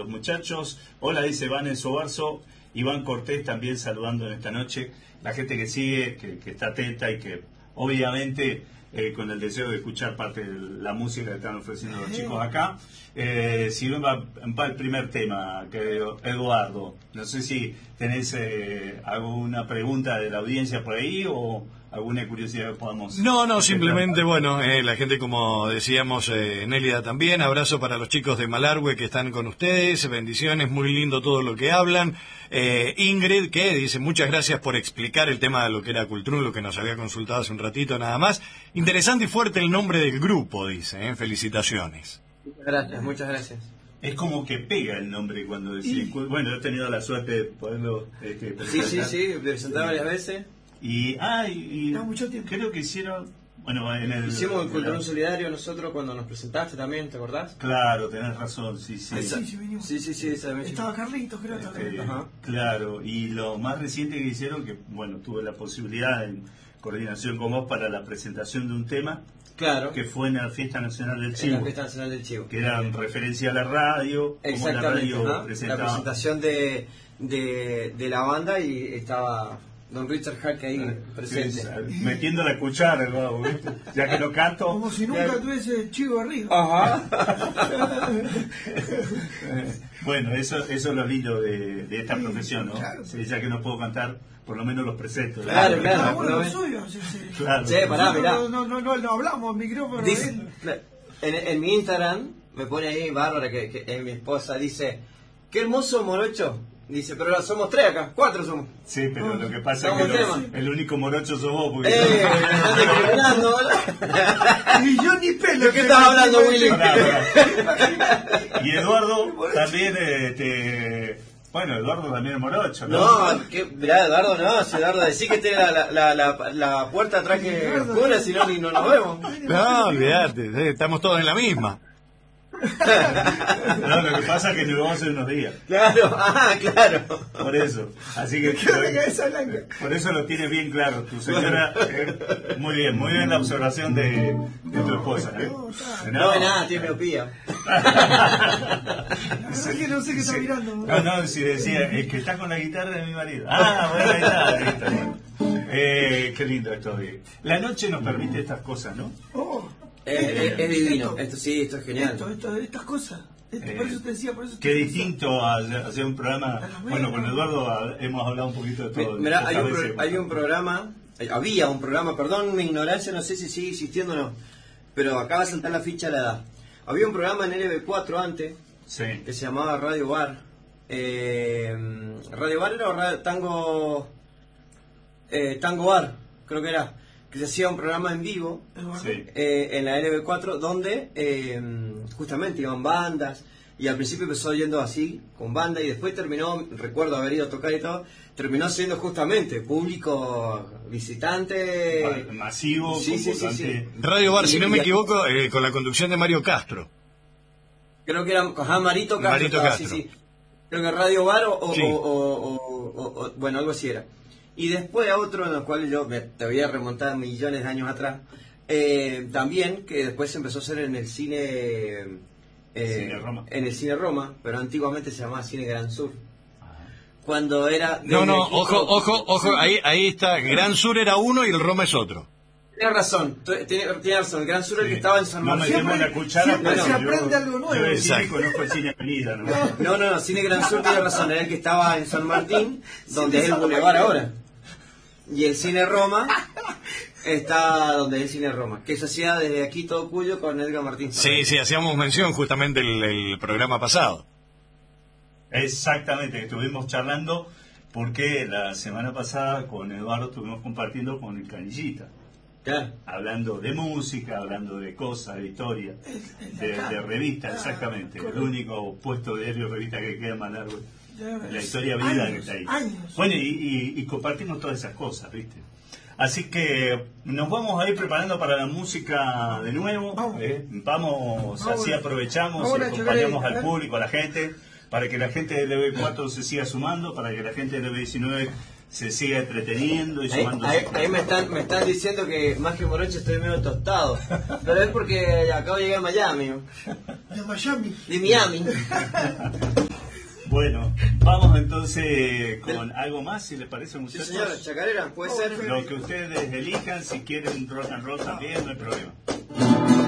muchachos. Hola, dice Van Sobarzo. Iván Cortés también saludando en esta noche. La gente que sigue, que está atenta y que obviamente con el deseo de escuchar parte de la música que están ofreciendo los chicos acá. Si va el primer tema, Eduardo, no sé si tenés alguna pregunta de la audiencia por ahí o alguna curiosidad que podamos... No, simplemente, bueno, la gente, como decíamos, Nélida también, abrazo para los chicos de Malargüe que están con ustedes, bendiciones, muy lindo todo lo que hablan. Ingrid, que dice, muchas gracias por explicar el tema de lo que era Cultrún, lo que nos había consultado hace un ratito nada más. Interesante y fuerte el nombre del grupo, dice, felicitaciones. Muchas gracias. Es como que pega el nombre cuando decís... Bueno, he tenido la suerte de poderlo presentar. Sí, presentar varias veces. Y mucho tiempo. Creo que hicieron... Bueno, hicimos el Cultrún Solidario nosotros cuando nos presentaste también, ¿te acordás? Claro, tenés razón, sí. Sí, Estaba Carlitos, creo. Claro, y lo más reciente que hicieron, que bueno, tuve la posibilidad en coordinación con vos para la presentación de un tema, claro, que fue en la Fiesta Nacional del Chivo. En la Fiesta Nacional del Chivo. Que era en referencia a la radio. Exactamente, como la presentación de la banda, y estaba don Richard Hack ahí presente. Metiendo la cuchara, ¿no? Ya que no canto. Como si nunca tuviese el chivo arriba. Ajá. Bueno, eso es lo lindo de esta profesión, ¿no? Claro. Sí, ya que no puedo cantar, por lo menos los presento. Claro. Bueno, lo suyo. Claro. Che, pará, mirá. No hablamos micrófono. Dice, en mi Instagram me pone ahí Bárbara, que mi esposa, dice, qué hermoso morocho. Dice, pero ahora somos 3 acá, 4 somos. Sí, pero lo que pasa es que el único morocho sos vos. Porque me estás discriminando, ¿verdad? Y yo ni pelo. ¿De qué estás hablando, Willy? Y Eduardo también, bueno, Eduardo también es morocho, ¿no? No, mirá, Eduardo no, si Eduardo decís que tiene la puerta atrás que oscura, si no, ni no nos vemos. No, olvidate, estamos todos en la misma. No, lo que pasa es que nos vamos a hacer unos días. Claro, claro. Por eso. Así que por eso lo tienes bien claro. Tu señora, muy bien la observación de tu esposa. No, nada, tiene miopía. No sé qué está mirando. No, si decía, es que está con la guitarra de mi marido. Bueno, ahí está. Qué lindo esto. La noche nos permite estas cosas, ¿no? Es divino, esto es genial. Estas cosas. Por eso te decía, qué distinto a hacer un programa. Bueno, con Eduardo hemos hablado un poquito de todo. Mirá, había un programa, perdón mi ignorancia, no sé si sigue existiendo o no, pero acaba de saltar la ficha a la edad. Había un programa en LB4 antes, que se llamaba Radio Bar. Radio Bar era Tango Bar, creo que era. Que se hacía un programa en vivo en la LB4 donde justamente iban bandas, y al principio empezó yendo así con banda, y después terminó, recuerdo haber ido a tocar y todo, terminó siendo justamente público visitante masivo. Sí. Radio Bar, si no me equivoco, con la conducción de Mario Castro. Creo que era Marito Castro. Sí. Creo que Radio Bar o bueno, algo así era. Y después a otro en el cual yo te voy a remontar millones de años atrás, también, que después se empezó a hacer en el cine Roma. En el cine Roma, pero antiguamente se llamaba Cine Gran Sur. Cuando era... Ojo, ahí está, Gran Sur era uno y el Roma es otro. Tiene razón, el Gran Sur es el que estaba en San Martín. Siempre se aprende algo nuevo. Conozco el Cine Avenida, No, Cine Gran Sur tiene razón, era el que estaba en San Martín, donde es el Boulevard ahora. Y el Cine Roma está donde es el Cine Roma, que se hacía desde aquí todo Cuyo con Edgar Martín. Sí, hacíamos mención justamente el programa pasado. Exactamente, estuvimos charlando porque la semana pasada con Eduardo estuvimos compartiendo con el Canillita. Claro. Hablando de música, hablando de cosas, de historia, de revista, exactamente. El único puesto de diario revista que queda más largo. La historia vida que está ahí. Bueno, y compartimos todas esas cosas, ¿viste? Así que nos vamos a ir preparando para la música de nuevo. Vamos así aprovechamos y acompañamos al público, a la gente, para que la gente del EB4 se siga sumando, para que la gente del EB19 se siga entreteniendo y sumando. Ahí me están diciendo que más que morocho estoy medio tostado, pero es porque acabo de llegar a Miami. ¿De Miami? De Miami. entonces con algo más, si les parece, muchachos. Sí, señora, chacarera, puede ser. Lo que ustedes elijan, si quieren rock and roll también, no hay problema.